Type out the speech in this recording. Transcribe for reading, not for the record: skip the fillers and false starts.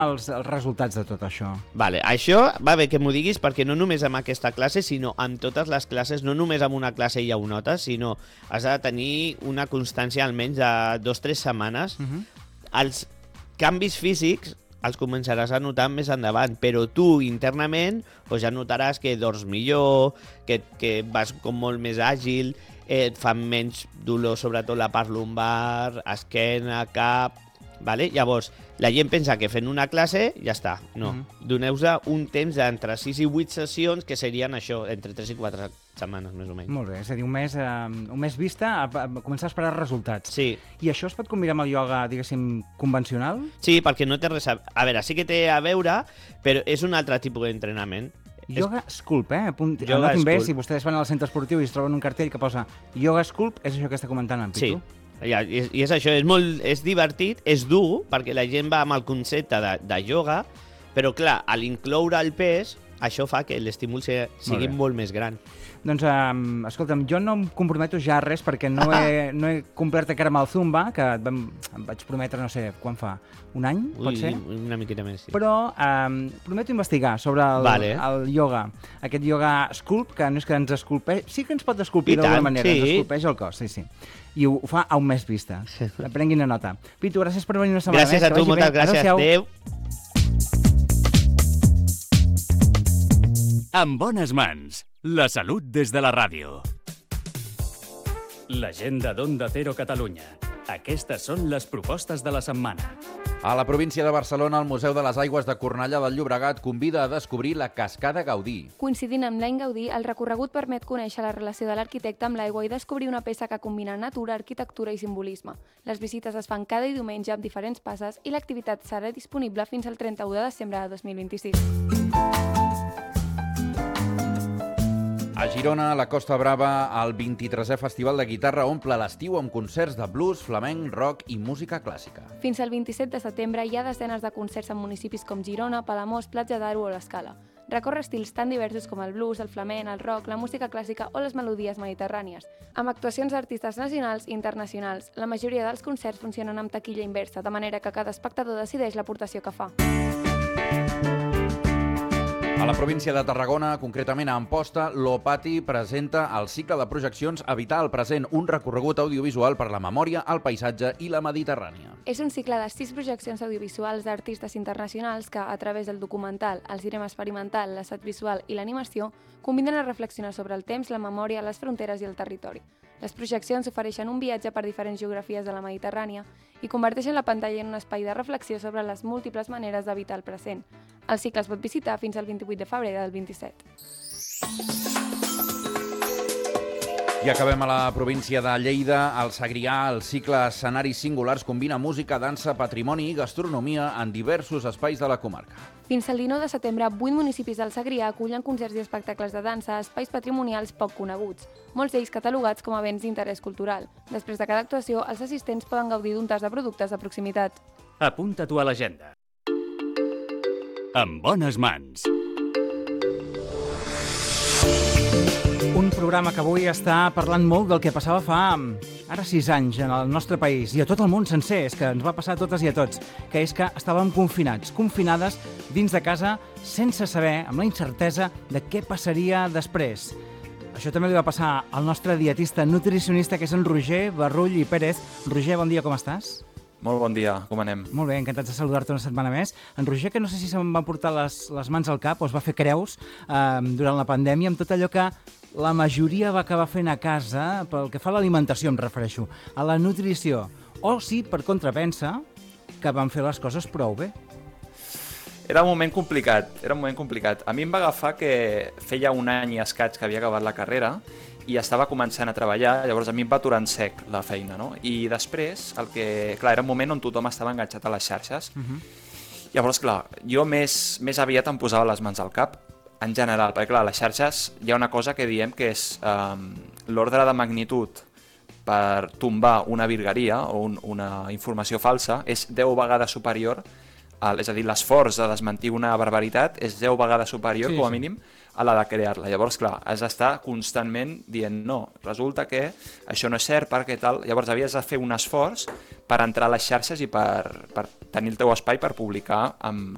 els resultats de tot això? Vale, això va bé que m'ho diguis perquè no només amb aquesta classe, sinó amb totes les classes, no només amb una classe hi ha notes, sinó has de tenir una constància almenys de 2 o 3 setmanes. Els canvis físics els començaràs a notar més endavant, però tu internament ja notaràs que dors millor, que vas com molt més àgil, et fan menys dolor, sobretot la part lumbar, esquena, cap... Vale? Llavors, la gent pensa que fent una classe ja està. No. Doneu-vos un temps d'entre 6 i 8 sessions, que serien això, entre 3 i 4 setmanes, més o menys. Molt bé, és a dir, un mes vista, a començar a esperar resultats. Sí. I això es pot combinar amb el ioga, diguéssim, convencional? Sí, perquè no té res a... A veure, sí que té a veure, però és un altre tipus d'entrenament. Yoga Sculpt, Anotin bé, si vostès van al centre esportiu i es troben un cartell que posa Yoga Sculpt, és això que està comentant en Pitu? Sí. I és això, és divertit, és dur, perquè la gent va amb el concepte de ioga, però clar, a l'incloure el pes, això fa que l'estímul sigui molt més gran. Doncs, escolta'm, jo no em comprometo ja a res perquè no he complert encara amb el Zumba, que em vaig prometre, no sé, quan fa? Un any, pot ser? Una miqueta més, sí. Però prometo investigar sobre el ioga, aquest yoga sculpt, que no és que ens esculpeix, sí que ens pot esculpir d'alguna manera, ens esculpeix el cos, sí. I ho fa a un mes vista. Prenguin una nota. Pitu, gràcies per venir una setmana més. Gràcies a tu, moltes gràcies. Adéu. En bones mans, la salut des de la ràdio. L'agenda d'Onda Cero Catalunya. Aquestes són les propostes de la setmana. A la província de Barcelona, el Museu de les Aigües de Cornellà del Llobregat convida a descobrir la Cascada Gaudí. Coincidint amb l'any Gaudí, el recorregut permet conèixer la relació de l'arquitecte amb l'aigua i descobrir una peça que combina natura, arquitectura i simbolisme. Les visites es fan cada diumenge amb diferents passes i l'activitat serà disponible fins al 31 de desembre de 2026. A Girona, a la Costa Brava, el 23è Festival de Guitarra omple l'estiu amb concerts de blues, flamenc, rock i música clàssica. Fins al 27 de setembre hi ha desenes de concerts en municipis com Girona, Palamós, Platja d'Aro o l'Escala. Recorre estils tan diversos com el blues, el flamenc, el rock, la música clàssica o les melodies mediterrànies. Amb actuacions d'artistes nacionals i internacionals, la majoria dels concerts funcionen amb taquilla inversa, de manera que cada espectador decideix l'aportació que fa. A la província de Tarragona, concretament a Amposta, l'Opati presenta el cicle de projeccions Habitar el present, un recorregut audiovisual per la memòria, el paisatge i la Mediterrània. És un cicle de 6 projeccions audiovisuals d'artistes internacionals que, a través del documental, el cinema experimental, l'assat visual i l'animació, combinen a reflexionar sobre el temps, la memòria, les fronteres i el territori. Les projeccions ofereixen un viatge per diferents geografies de la Mediterrània i converteixen la pantalla en un espai de reflexió sobre les múltiples maneres d'habitar el present. El cicle es pot visitar fins al 28 de febrer del 27. I acabem a la província de Lleida. Al Segrià, el cicle Escenaris Singulars combina música, dansa, patrimoni i gastronomia en diversos espais de la comarca. Fins al 19 de setembre, 8 municipis del Segrià acullen concerts i espectacles de dansa a espais patrimonials poc coneguts, molts d'ells catalogats com a béns d'interès cultural. Després de cada actuació, els assistents poden gaudir d'un tas de productes de proximitat. Apunta-t'ho a l'agenda. En bones mans. Un programa que avui està parlant molt del que passava fa ara 6 anys en el nostre país i a tot el món sencer, és que ens va passar a totes i a tots, que és que estàvem confinades dins de casa sense saber, amb la incertesa de què passaria després. Això també li va passar al nostre dietista nutricionista, que és en Roger Barrull i Pérez. Roger, bon dia, com estàs? Molt bon dia, com anem? Molt bé, encantats de saludar-te una setmana més. En Roger, que no sé si se'n va portar les mans al cap o es va fer creus durant la pandèmia amb tot allò que la majoria va acabar fent a casa, pel que fa a l'alimentació em refereixo, a la nutrició. O si, per contra, pensa que van fer les coses prou bé. Era un moment complicat, A mi em va agafar que feia un any i escaig que havia acabat la carrera i estava començant a treballar, llavors a mi em va aturar en sec la feina, no? I després, era un moment on tothom estava enganxat a les xarxes. Llavors, clar, jo més aviat em posava les mans al cap, en general, perquè clar, a les xarxes hi ha una cosa que diem que és l'ordre de magnitud per tombar una virgueria o una informació falsa és 10 vegades superior, és a dir, l'esforç de desmentir una barbaritat és 10 vegades superior, com a mínim, a la de crear-la. Llavors, clar, has d'estar constantment dient no, resulta que això no és cert, perquè tal. Llavors havies de fer un esforç per entrar a les xarxes i per tenir el teu espai per publicar amb